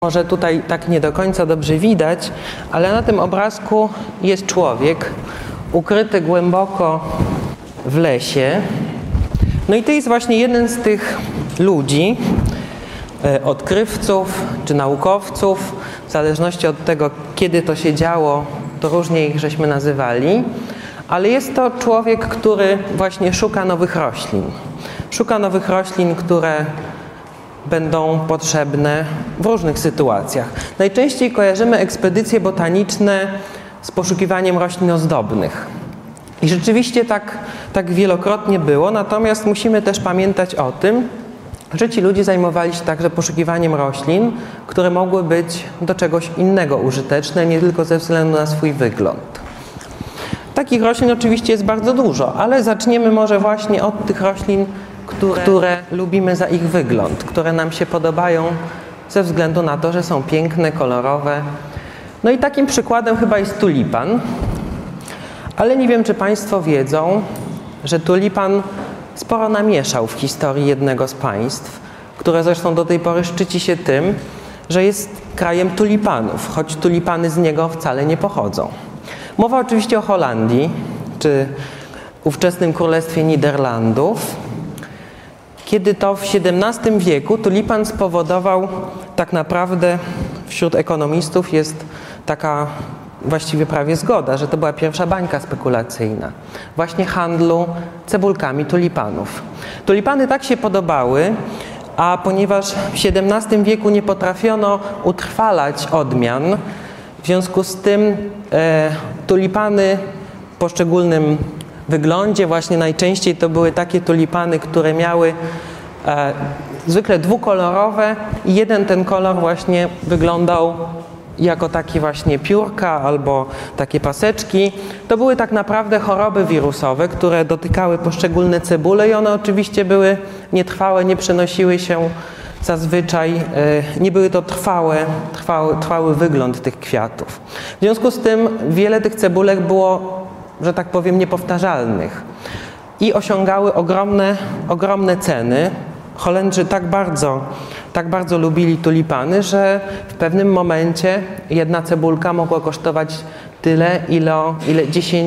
Może tutaj tak nie do końca dobrze widać, ale na tym obrazku jest człowiek ukryty głęboko w lesie. No i to jest właśnie jeden z tych ludzi, odkrywców czy naukowców, w zależności od tego, kiedy to się działo, to różnie ich żeśmy nazywali, ale jest to człowiek, który właśnie szuka nowych roślin. Szuka nowych roślin, które będą potrzebne w różnych sytuacjach. Najczęściej kojarzymy ekspedycje botaniczne z poszukiwaniem roślin ozdobnych. I rzeczywiście tak wielokrotnie było, natomiast musimy też pamiętać o tym, że ci ludzie zajmowali się także poszukiwaniem roślin, które mogły być do czegoś innego użyteczne, nie tylko ze względu na swój wygląd. Takich roślin oczywiście jest bardzo dużo, ale zaczniemy może właśnie od tych roślin, które lubimy za ich wygląd, które nam się podobają ze względu na to, że są piękne, kolorowe. No i takim przykładem chyba jest tulipan. Ale nie wiem, czy Państwo wiedzą, że tulipan sporo namieszał w historii jednego z państw, które zresztą do tej pory szczyci się tym, że jest krajem tulipanów, choć tulipany z niego wcale nie pochodzą. Mowa oczywiście o Holandii, czy ówczesnym Królestwie Niderlandów, kiedy to w XVII wieku tulipan spowodował, tak naprawdę wśród ekonomistów jest taka właściwie prawie zgoda, że to była pierwsza bańka spekulacyjna właśnie handlu cebulkami tulipanów. Tulipany tak się podobały, a ponieważ w XVII wieku nie potrafiono utrwalać odmian, w związku z tym tulipany w poszczególnym wyglądzie, właśnie najczęściej to były takie tulipany, które miały zwykle dwukolorowe i jeden ten kolor właśnie wyglądał jako takie właśnie piórka albo takie paseczki. To były tak naprawdę choroby wirusowe, które dotykały poszczególne cebule i one oczywiście były nietrwałe, nie przenosiły się zazwyczaj, nie były to trwały wygląd tych kwiatów. W związku z tym wiele tych cebulek było, że tak powiem, niepowtarzalnych i osiągały ogromne ceny. Holendrzy tak bardzo lubili tulipany, że w pewnym momencie jedna cebulka mogła kosztować tyle, ile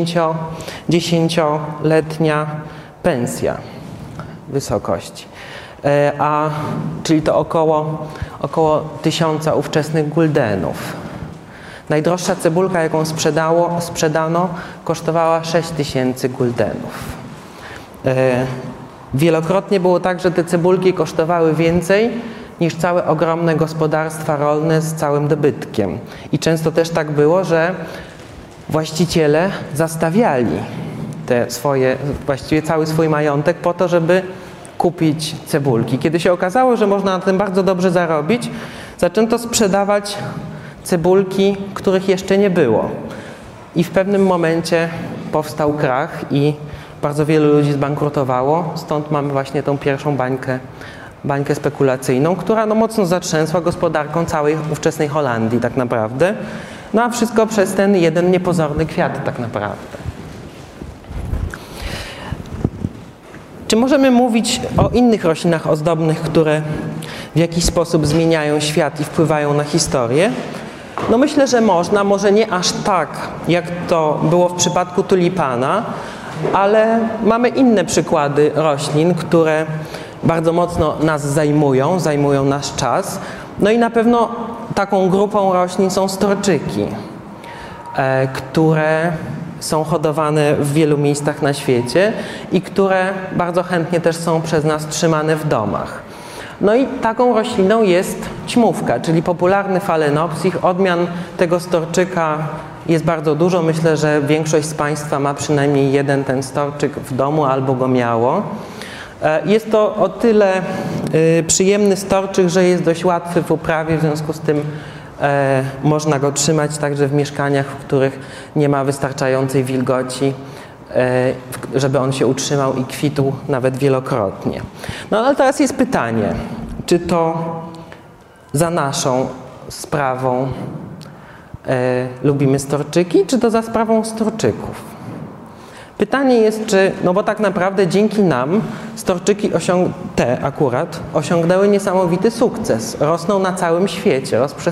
10-letnia pensja wysokości. Czyli to około 1000 ówczesnych guldenów. Najdroższa cebulka, jaką sprzedano, kosztowała 6000 guldenów. Wielokrotnie było tak, że te cebulki kosztowały więcej niż całe ogromne gospodarstwa rolne z całym dobytkiem. I często też tak było, że właściciele zastawiali właściwie cały swój majątek po to, żeby kupić cebulki. Kiedy się okazało, że można na tym bardzo dobrze zarobić, zaczęto sprzedawać cebulki, których jeszcze nie było. I w pewnym momencie powstał krach i bardzo wielu ludzi zbankrutowało, stąd mamy właśnie tą pierwszą bańkę spekulacyjną, która mocno zatrzęsła gospodarką całej ówczesnej Holandii tak naprawdę. No a wszystko przez ten jeden niepozorny kwiat tak naprawdę. Czy możemy mówić o innych roślinach ozdobnych, które w jakiś sposób zmieniają świat i wpływają na historię? No myślę, że można, może nie aż tak, jak to było w przypadku tulipana, ale mamy inne przykłady roślin, które bardzo mocno nas zajmują nasz czas. No i na pewno taką grupą roślin są storczyki, które są hodowane w wielu miejscach na świecie i które bardzo chętnie też są przez nas trzymane w domach. No i taką rośliną jest ćmówka, czyli popularny Phalaenopsis. Odmian tego storczyka jest bardzo dużo. Myślę, że większość z Państwa ma przynajmniej jeden ten storczyk w domu albo go miało. Jest to o tyle przyjemny storczyk, że jest dość łatwy w uprawie, w związku z tym można go trzymać także w mieszkaniach, w których nie ma wystarczającej wilgoci, żeby on się utrzymał i kwitł nawet wielokrotnie. No ale teraz jest pytanie, czy to za naszą sprawą lubimy storczyki, czy to za sprawą storczyków? Pytanie jest, czy, no bo tak naprawdę dzięki nam storczyki te akurat osiągnęły niesamowity sukces. Rosną na całym świecie,